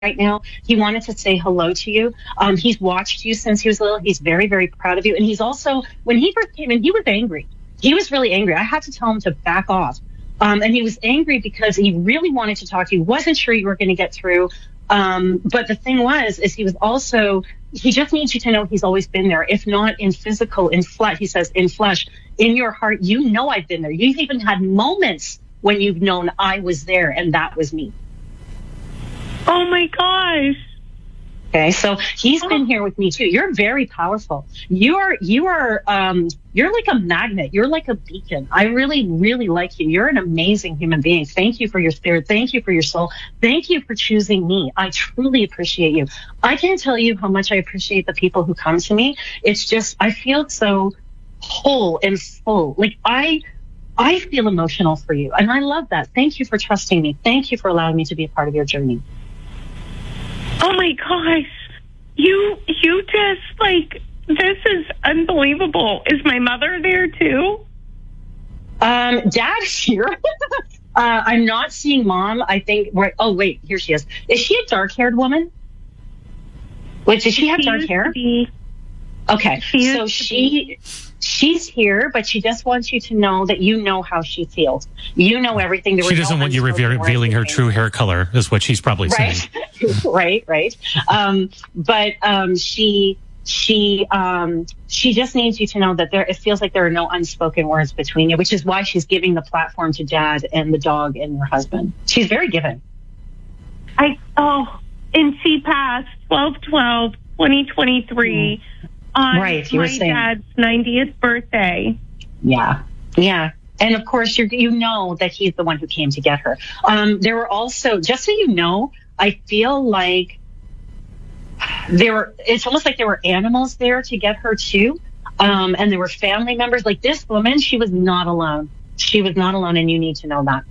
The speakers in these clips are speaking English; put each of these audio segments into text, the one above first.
right now. He wanted to say hello to you. He's watched you since he was little. He's very, very proud of you. And he's also, when he first came in, he was angry. He was really angry. I had to tell him to back off. And he was angry because he really wanted to talk to you, wasn't sure you were going to get through. But the thing was, is he was also, he just needs you to know he's always been there. If not in physical, in flesh, he says, in flesh, in your heart, you know I've been there. You've even had moments when you've known I was there and that was me. Oh my gosh. Okay, so he's been here with me too. You're very powerful. You're like a magnet. You're like a beacon. I really, really like you. You're an amazing human being. Thank you for your spirit. Thank you for your soul. Thank you for choosing me. I truly appreciate you. I can't tell you how much I appreciate the people who come to me. It's just, I feel so whole and full. Like I feel emotional for you. And I love that. Thank you for trusting me. Thank you for allowing me to be a part of your journey. Oh my gosh. You just this is unbelievable. Is my mother there too? Dad's here. I'm not seeing Mom. I think, right. Oh wait, here she is. Is she a dark-haired woman? Wait, does she have dark hair? Okay. So she's here, but she just wants you to know that you know how she feels. You know everything. She doesn't want you revealing her true hair color, is what she's probably saying. Right. But she just needs you to know that it feels like there are no unspoken words between you, which is why she's giving the platform to Dad and the dog and your husband. She's very giving. And she passed 12/12/2023 on my dad's 90th birthday. Yeah. And of course, you know that he's the one who came to get her. There were also, just so you know, I feel like it's almost like there were animals there to get her too. And there were family members. Like this woman, she was not alone. She was not alone, and you need to know that.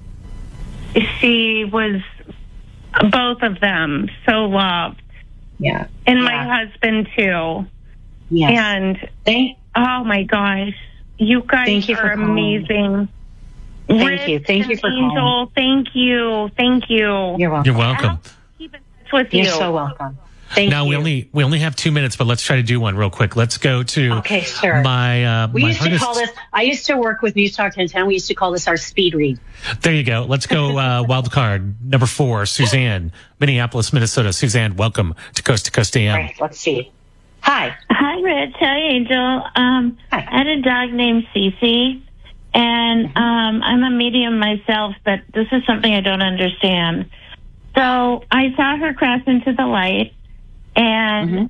She was both of them so loved. Yeah. And my husband too. Yes. And oh my gosh, you guys are amazing. Thank you. Thank you for calling. Thank you. You're welcome. You're welcome. Keep in touch with you. You're so welcome. Thank you. We only have 2 minutes, but let's try to do one real quick. Let's go to we used to call this. I used to work with News Talk 1010. We used to call this our speed read. There you go. Let's go. Wild card number 4, Suzanne, Minneapolis, Minnesota. Suzanne, welcome to Coast to Coast AM. Right, let's see. Hi, Rich. Hi, Angel. I had a dog named Cece, and I'm a medium myself, but this is something I don't understand. So I saw her cross into the light, and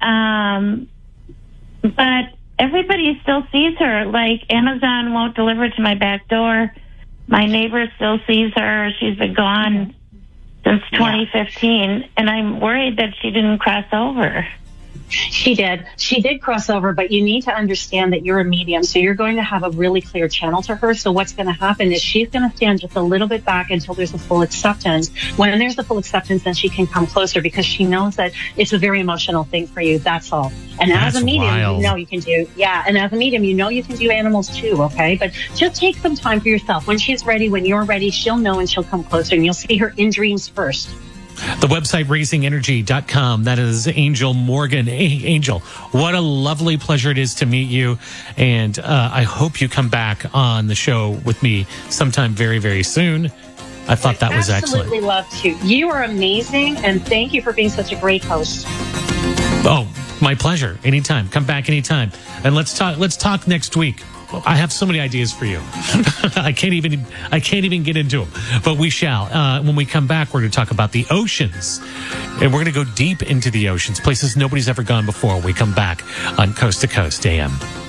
but everybody still sees her. Like Amazon won't deliver to my back door. My neighbor still sees her. She's been gone since 2015, and I'm worried that she didn't cross over. She did cross over, but you need to understand that you're a medium, so you're going to have a really clear channel to her. So what's going to happen is she's going to stand just a little bit back until there's a full acceptance. When there's the full acceptance, then she can come closer because she knows that it's a very emotional thing for you. That's all. And as a medium, you know you can do, and as a medium, you know you can do animals too, okay? But just take some time for yourself. When she's ready, when you're ready, she'll know and she'll come closer, and you'll see her in dreams first. The website, raisingenergy.com. That is Angel Morgan. Hey, Angel, what a lovely pleasure it is to meet you. And I hope you come back on the show with me sometime very, very soon. I thought that was excellent. Absolutely love to. You are amazing, and thank you for being such a great host. Oh, my pleasure. Anytime. Come back anytime. And let's talk next week. I have so many ideas for you. I can't even get into them, but we shall. When we come back, we're going to talk about the oceans, and we're going to go deep into the oceans, places nobody's ever gone before. When we come back on Coast to Coast AM.